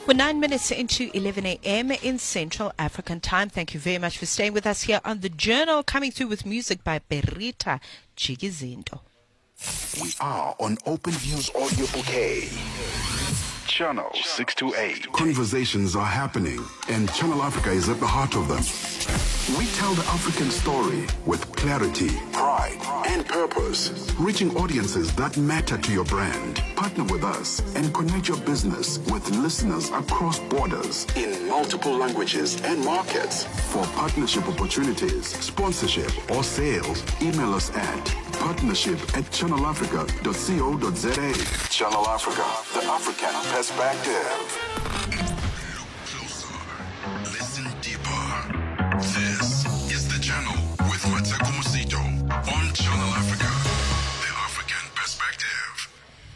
We're 9 minutes into 11 a.m. in Central African Time. Thank you very much for staying with us here on The Journal, coming through with music by Perita Chigizindo. We are on Open Views Audio Bouquet. Channel 628. Conversations are happening, and Channel Africa is at the heart of them. We tell the African story with clarity, pride, and purpose, reaching audiences that matter to your brand. Partner with us and connect your business with listeners across borders in multiple languages and markets. For partnership opportunities, sponsorship, or sales, email us at partnership@channelafrica.co.za. Channel Africa, the African perspective. Look closer, listen deeper. This is The Channel with Mateko Musito on Channel Africa, the African perspective.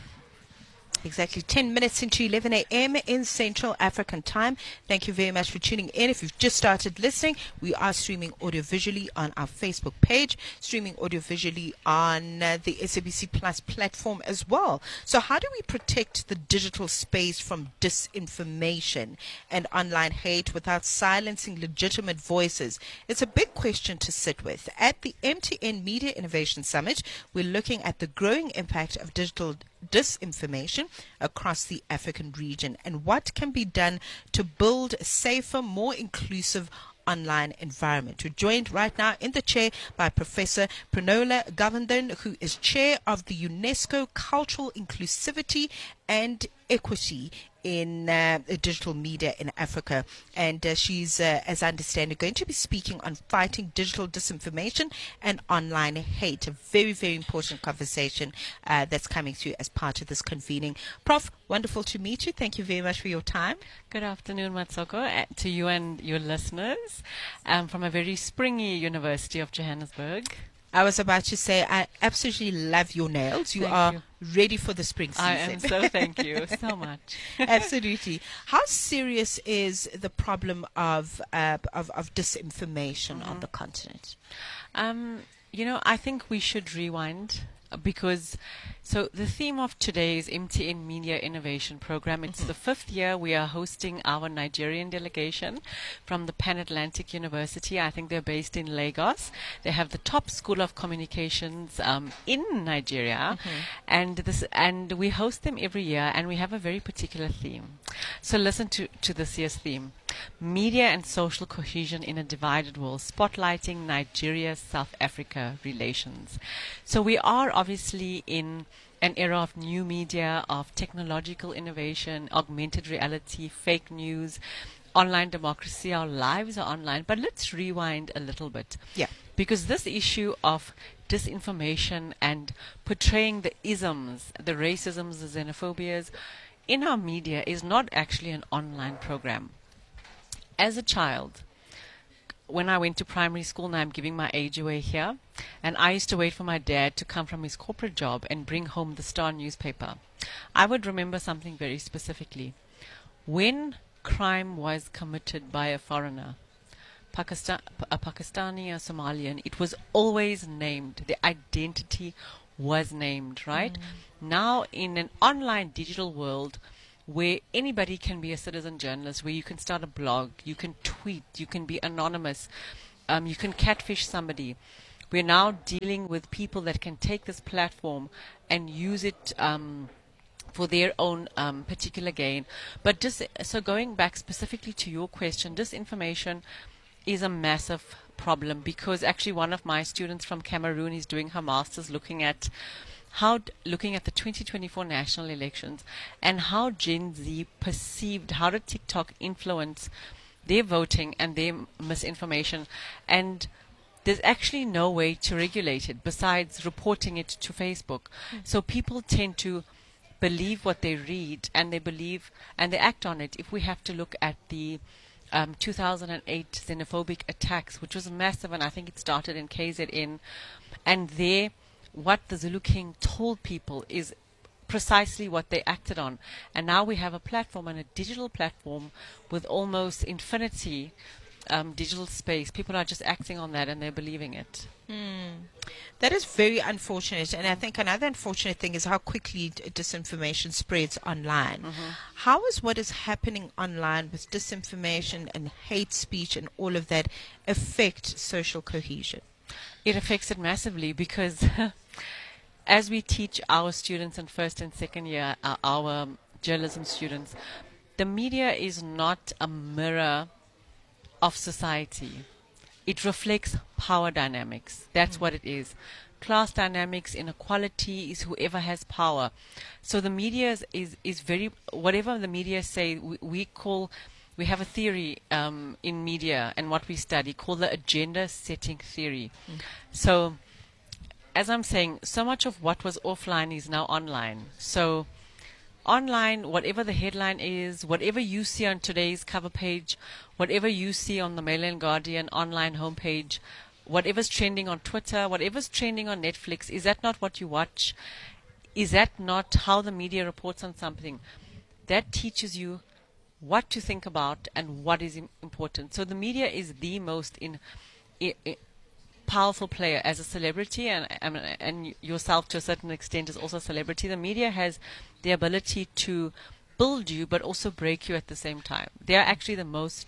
Exactly 10 minutes into 11 a.m. in Central African Time. Thank you very much for tuning in. If you've just started listening, we are streaming audio-visually on our Facebook page, streaming audio-visually on the SABC Plus platform as well. So how do we protect the digital space from disinformation and online hate without silencing legitimate voices? It's a big question to sit with. At the MTN Media Innovation Summit, we're looking at the growing impact of digital disinformation across the African region and what can be done to build a safer, more inclusive online environment. We're joined right now in the chair by Professor Pranola Govardhan, who is chair of the UNESCO Cultural Inclusivity and Equity in digital media in Africa. And she's, as I understand it, going to be speaking on fighting digital disinformation and online hate. A very, very important conversation that's coming through as part of this convening. Prof, wonderful to meet you. Thank you very much for your time. Good afternoon, Matsoko, to you and your listeners from a very springy University of Johannesburg. I was about to say, I absolutely love your nails. You are ready for the spring season. I am so, thank you so much. Absolutely. How serious is the problem of disinformation on the continent? I think we should rewind because the theme of today's MTN Media Innovation Program, it's the 5th year we are hosting our Nigerian delegation from the Pan Atlantic University. I think they're based in Lagos. They have the top school of communications in Nigeria, and we host them every year, and we have a very particular theme. So listen to this year's theme: Media and Social Cohesion in a Divided World, spotlighting Nigeria-South Africa relations. So we are obviously in an era of new media, of technological innovation, augmented reality, fake news, online democracy. Our lives are online. But let's rewind a little bit. Yeah. Because this issue of disinformation and portraying the isms, the racisms, the xenophobias in our media is not actually an online program. As a child, when I went to primary school, now I'm giving my age away here, and I used to wait for my dad to come from his corporate job and bring home the Star newspaper. I would remember something very specifically. When crime was committed by a foreigner, a Pakistani or Somalian, it was always named. The identity was named, right? Now, in an online digital world, where anybody can be a citizen journalist, where you can start a blog, you can tweet, you can be anonymous, you can catfish somebody. We're now dealing with people that can take this platform and use it for their own particular gain. But so going back specifically to your question, disinformation is a massive problem because actually one of my students from Cameroon is doing her master's looking at the 2024 national elections and how Gen Z perceived, how did TikTok influence their voting and their misinformation. And there's actually no way to regulate it besides reporting it to Facebook. So people tend to believe what they read and they believe and they act on it. If we have to look at the 2008 xenophobic attacks, which was massive, and I think it started in KZN, and what the Zulu King told people is precisely what they acted on. And now we have a platform and a digital platform with almost infinity digital space, people are just acting on that and they're believing it. That is very unfortunate. And I think another unfortunate thing is how quickly disinformation spreads online. How is what is happening online with disinformation and hate speech and all of that affect social cohesion? It affects it massively because as we teach our students in first and second year, our journalism students, the media is not a mirror of society. It reflects power dynamics. That's what it is. Class dynamics, inequality is whoever has power. So the media is very, whatever the media say, we have a theory in media and what we study called the agenda setting theory. So as I'm saying, so much of what was offline is now online. So online, whatever the headline is, whatever you see on today's cover page, whatever you see on the Mail and Guardian online homepage, whatever's trending on Twitter, whatever's trending on Netflix, is that not what you watch? Is that not how the media reports on something? That teaches you what to think about and what is important. So the media is the most powerful player as a celebrity, and yourself to a certain extent is also a celebrity. The media has the ability to build you but also break you at the same time. They are actually the most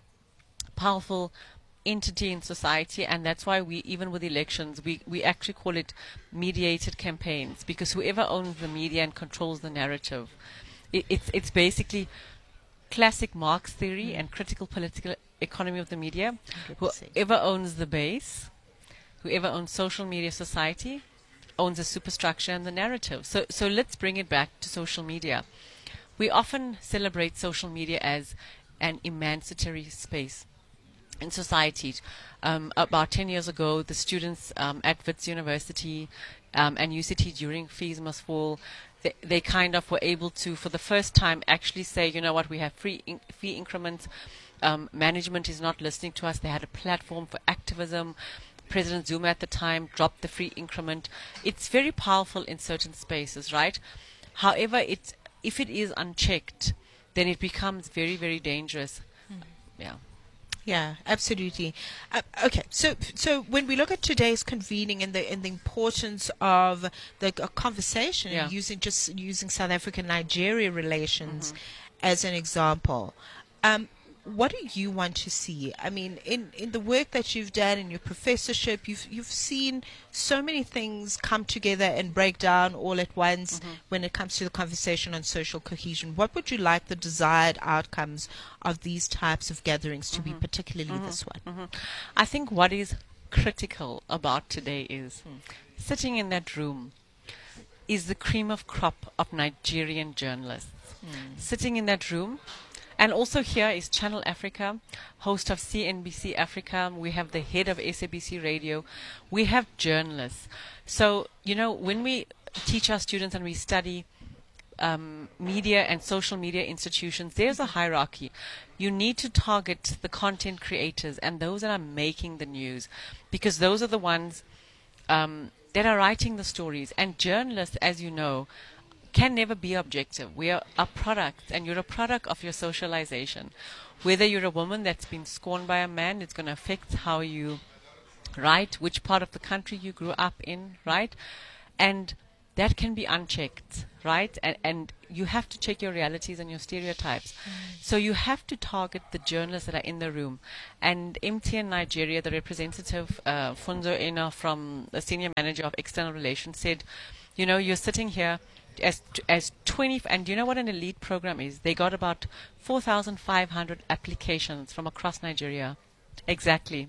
powerful entity in society, and that's why we, even with elections, we actually call it mediated campaigns, because whoever owns the media and controls the narrative, it's basically classic Marx theory and critical political economy of the media. 100%. Whoever owns the base, whoever owns social media society, owns the superstructure and the narrative. So let's bring it back to social media. We often celebrate social media as an emancipatory space in society. About 10 years ago, the students at Wits University and UCT during Fees Must Fall, they kind of were able to, for the first time, actually say, you know what, we have fee increments. Management is not listening to us. They had a platform for activism. President Zuma at the time dropped the free increment. It's very powerful in certain spaces, right? However, if it is unchecked, then it becomes very, very dangerous. Yeah. Yeah, absolutely. Okay, so when we look at today's convening and the importance of the conversation, using South African-Nigeria relations as an example, what do you want to see? I mean, in the work that you've done in your professorship, you've seen so many things come together and break down all at once when it comes to the conversation on social cohesion. What would you like the desired outcomes of these types of gatherings to be, particularly this one? I think what is critical about today is sitting in that room is the cream of crop of Nigerian journalists. Sitting in that room. And also here is Channel Africa, host of CNBC Africa. We have the head of SABC Radio. We have journalists. So, you know, when we teach our students and we study media and social media institutions, there's a hierarchy. You need to target the content creators and those that are making the news, because those are the ones that are writing the stories. And journalists, as you know, can never be objective. We are a product, and you're a product of your socialization. Whether you're a woman that's been scorned by a man, it's going to affect how you write, which part of the country you grew up in, right? And that can be unchecked, right? And you have to check your realities and your stereotypes. So you have to target the journalists that are in the room. And MTN Nigeria, the representative, Funzo Ena, from the senior manager of external relations, said, you know, you're sitting here as 20, and you know what an elite program is? They got about 4,500 applications from across Nigeria. Exactly.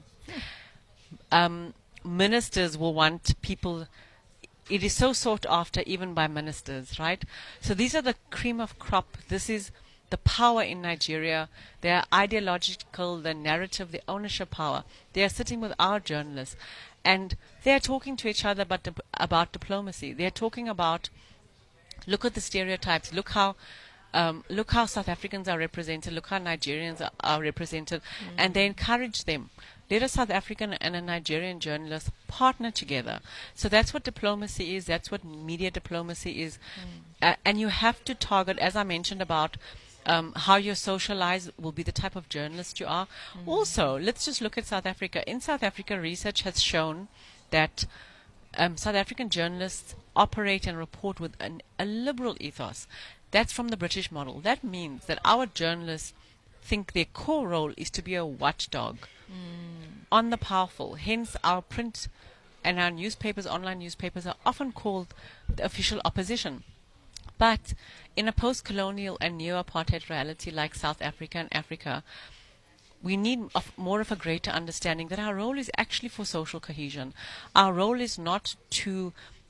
Ministers will want people. It is so sought after even by ministers, right? So these are the cream of crop. This is the power in Nigeria. They are ideological, the narrative, the ownership power. They are sitting with our journalists, and they are talking to each other about diplomacy. They are talking about, look at the stereotypes. Look how South Africans are represented. Look how Nigerians are represented. And they encourage them. Let a South African and a Nigerian journalist partner together. So that's what diplomacy is. That's what media diplomacy is. And you have to target, as I mentioned, about how you're socialized will be the type of journalist you are. Also, let's just look at South Africa. In South Africa, research has shown that South African journalists operate and report with a liberal ethos. That's from the British model. That means that our journalists think their core role is to be a watchdog on the powerful. Hence, our print and our newspapers, online newspapers, are often called the official opposition. But in a post-colonial and neo-apartheid reality like South Africa and Africa, we need more of a greater understanding that our role is actually for social cohesion. Our role is not to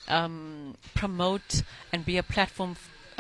promote and be a platform,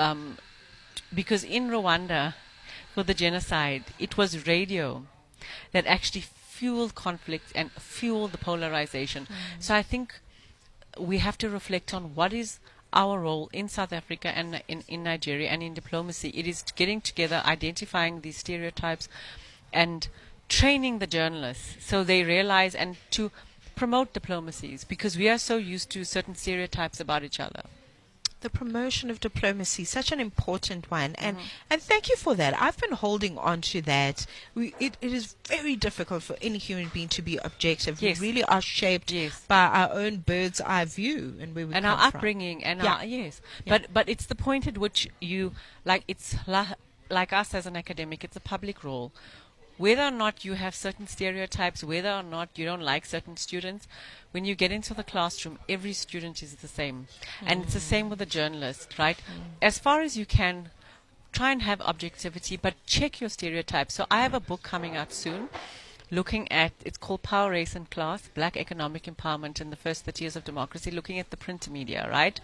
because in Rwanda, for the genocide, it was radio that actually fueled conflict and fueled the polarization. So I think we have to reflect on what is our role in South Africa and in Nigeria and in diplomacy. It is getting together, identifying these stereotypes, and training the journalists so they realize, and to promote diplomacies, because we are so used to certain stereotypes about each other. The promotion of diplomacy, such an important one, and thank you for that. I've been holding on to that. It is very difficult for any human being to be objective. Yes. We really are shaped by our own bird's eye view and where we and come our from. upbringing and Yeah. our Yeah. But it's the point at which you it's like us as an academic. It's a public role. Whether or not you have certain stereotypes, whether or not you don't like certain students, when you get into the classroom, every student is the same. And it's the same with the journalist, right? As far as you can, try and have objectivity, but check your stereotypes. So I have a book coming out soon looking at, it's called Power, Race and Class, Black Economic Empowerment in the First 30 Years of Democracy, looking at the print media, right?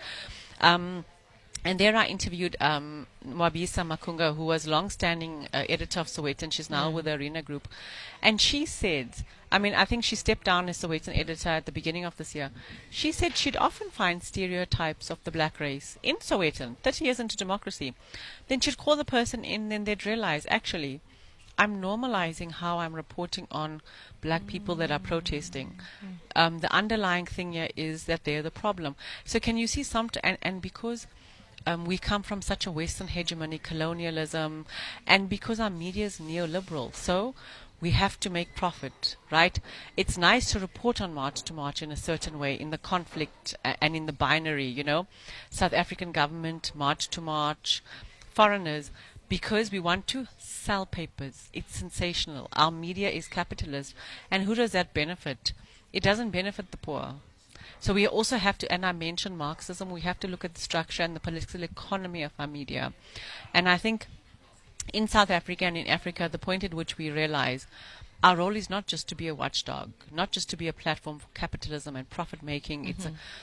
And there I interviewed Mwabisa Makunga, who was long-standing editor of Sowetan. She's now with the Arena Group. And she said, I think she stepped down as Sowetan editor at the beginning of this year. She said she'd often find stereotypes of the black race in Sowetan, 30 years into democracy. Then she'd call the person in, and they'd realize, actually, I'm normalizing how I'm reporting on black people that are protesting. The underlying thing here is that they're the problem. So can you see and because we come from such a Western hegemony, colonialism, and because our media is neoliberal, so we have to make profit, right? It's nice to report on March to March in a certain way, in the conflict and in the binary, South African government, March to March, foreigners, because we want to sell papers. It's sensational. Our media is capitalist. And who does that benefit? It doesn't benefit the poor. So we also have to, and I mentioned Marxism, we have to look at the structure and the political economy of our media. And I think in South Africa and in Africa, the point at which we realize our role is not just to be a watchdog, not just to be a platform for capitalism and profit making.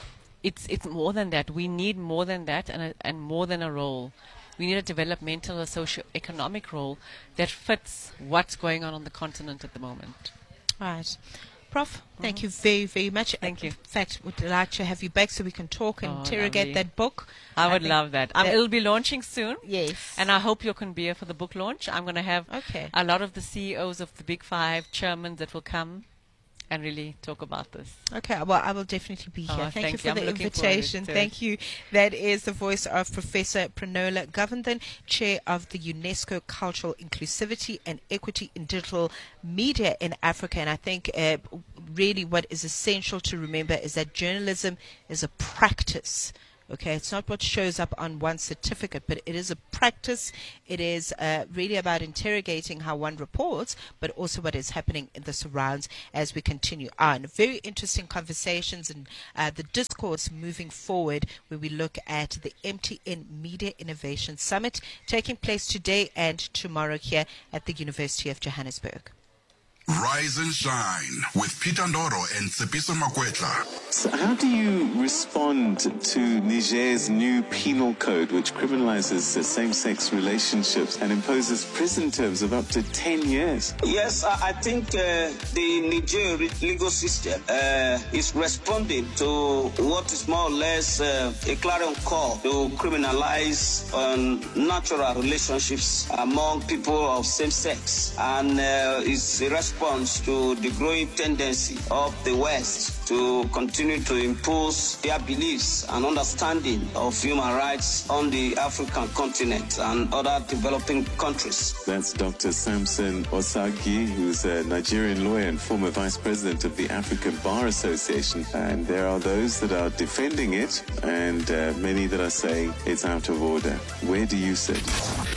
It's more than that. We need more than that, and more than a role. We need a developmental, a socio-economic role that fits what's going on the continent at the moment. Right. Prof, thank you very, very much. Thank you. In fact, would like to have you back so we can talk and interrogate lovely. that book. I would love that. It'll be launching soon. Yes. And I hope you can be here for the book launch. I'm going to have a lot of the CEOs of the Big Five, chairmen that will come and really talk about this. Okay, well, I will definitely be here. Thank you for the invitation. Thank you. That is the voice of Professor Pranola Govardhan, Chair of the UNESCO Cultural Inclusivity and Equity in Digital Media in Africa. And I think really what is essential to remember is that journalism is a practice. Okay, it's not what shows up on one certificate, but it is a practice. It is really about interrogating how one reports, but also what is happening in the surrounds as we continue on. Very interesting conversations and the discourse moving forward, where we look at the MTN Media Innovation Summit taking place today and tomorrow here at the University of Johannesburg. Rise and Shine with Peter Ndoro and Tsepiso Makwetla. So how do you respond to Niger's new penal code, which criminalizes same-sex relationships and imposes prison terms of up to 10 years? Yes, I think the Niger legal system is responding to what is more or less a clarion call to criminalize natural relationships among people of same sex, and is a response response to the growing tendency of the West to continue to impose their beliefs and understanding of human rights on the African continent and other developing countries. That's Dr. Samson Osagi, who's a Nigerian lawyer and former vice president of the African Bar Association. And there are those that are defending it and many that are saying it's out of order. Where do you sit?